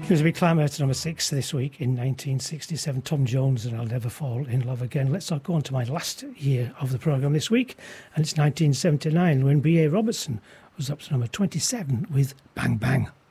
As we climb out to number 6 this week in 1967, Tom Jones and I'll Never Fall in Love Again. Let's go on to my last year of the programme this week, and it's 1979 when B.A. Robertson was up to number 27 with Bang Bang.